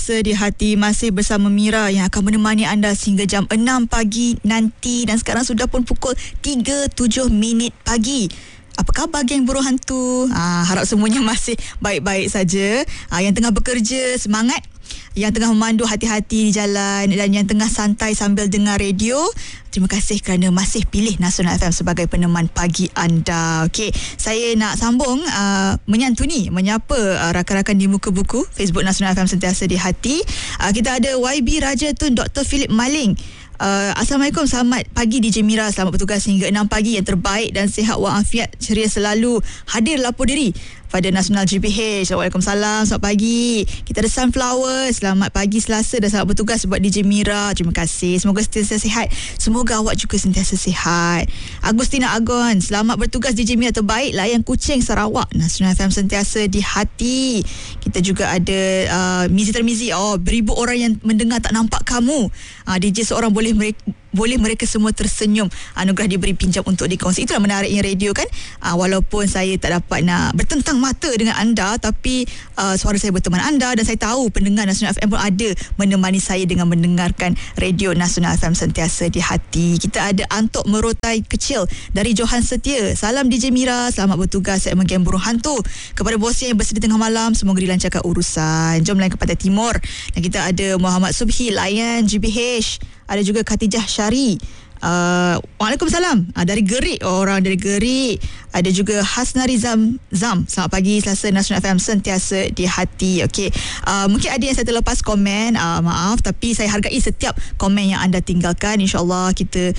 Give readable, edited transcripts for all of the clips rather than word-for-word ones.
Di hati masih bersama Mira yang akan menemani anda sehingga jam 6 pagi nanti, dan sekarang sudah pun pukul 3.07 pagi. Apa khabar geng burung hantu? Harap semuanya masih baik-baik saja. Yang tengah bekerja, semangat. Yang tengah memandu, hati-hati di jalan. Dan yang tengah santai sambil dengar radio, terima kasih kerana masih pilih Nasional FM sebagai peneman pagi anda. Okey, saya nak sambung menyantuni, menyapa rakan-rakan di muka buku Facebook Nasional FM Sentiasa di Hati. Kita ada YB Raja Tun Dr. Philip Maling. Assalamualaikum, selamat pagi DJ Mira, selamat bertugas hingga 6 pagi, yang terbaik dan sihat walafiat, ceria selalu, hadir lapor diri pada Nasional GPH. Waalaikumsalam, selamat pagi. Kita ada Sunflower, selamat pagi Selasa dan selamat bertugas buat DJ Mira. Terima kasih, semoga sentiasa sihat, semoga awak juga sentiasa sihat. Agustina Agon, selamat bertugas DJ Mira, terbaik layan Kuching Sarawak, Nasional FM Sentiasa di Hati. Kita juga ada Mizi Termizi, beribu orang yang mendengar tak nampak kamu. DJ seorang boleh mereka semua tersenyum, anugerah diberi pinjam untuk dikongsi. Itulah menariknya radio kan. Walaupun saya tak dapat nak bertentang mata dengan anda, tapi suara saya berteman anda, dan saya tahu pendengar Nasional FM pun ada menemani saya dengan mendengarkan radio Nasional FM Sentiasa di Hati. Kita ada Antok Merotai Kecil dari Johan Setia. Salam DJ Mira, selamat bertugas segmen Geng Burung Hantu. Kepada bosnya yang bersedia tengah malam, semoga dilancarkan urusan. Jom layan ke Pantai Timur. Dan kita ada Muhammad Subhi layan GBH. Ada juga Khatijah Syari. Waalaikumsalam. Dari Gerik, orang dari Gerik. Ada juga Hasnari Zam. Selamat pagi Selasa, Nasional FM Sentiasa di Hati. Okey, mungkin ada yang saya terlepas komen, maaf, tapi saya hargai setiap komen yang anda tinggalkan. InsyaAllah kita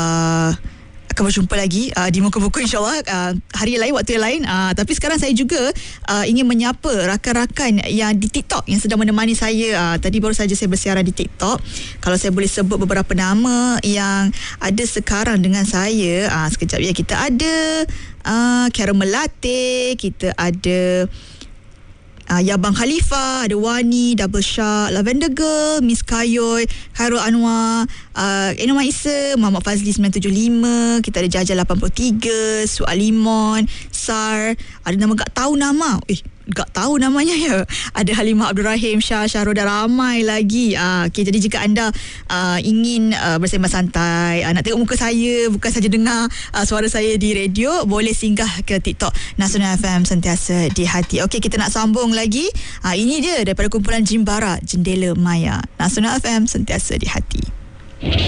akan berjumpa lagi di muka buku, insyaAllah hari lain, waktu yang lain. Tapi sekarang saya juga ingin menyapa rakan-rakan yang di TikTok yang sedang menemani saya. Tadi baru saja saya bersiaran di TikTok. Kalau saya boleh sebut beberapa nama yang ada sekarang dengan saya, sekejap ya. Kita ada Caramel Latte, kita ada Yabang Khalifah, ada Wani, Double Shark, Lavender Girl, Miss Kayoy, Khairul Anwar, Enoma Isa, Muhammad Fazli 975, kita ada Jaja 83, Su'al Limon, Sar, ada nama gak tahu nama. Gak tahu namanya ya. Ada Halimah Abdul Rahim, Syahro, dan ramai lagi. Okay, jadi jika anda ingin bersembang santai, nak tengok muka saya, bukan saja dengar suara saya di radio, boleh singgah ke TikTok Nasional FM Sentiasa di Hati. Okey, kita nak sambung lagi. Ini dia daripada kumpulan Jimbara, Jendela Maya. Nasional FM Sentiasa di Hati.